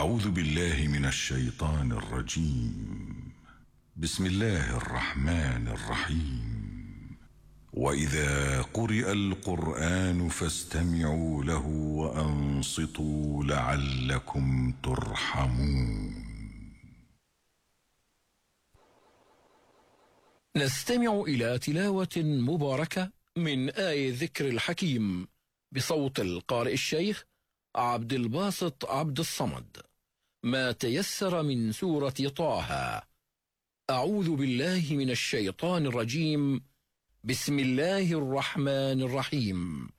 أعوذ بالله من الشيطان الرجيم. بسم الله الرحمن الرحيم. وإذا قرئ القرآن فاستمعوا له وأنصتوا لعلكم ترحمون. نستمع إلى تلاوة مباركة من آية ذكر الحكيم بصوت القارئ الشيخ عبد الباسط عبد الصمد. ما تيسر من سورة طه. أعوذ بالله من الشيطان الرجيم. بسم الله الرحمن الرحيم.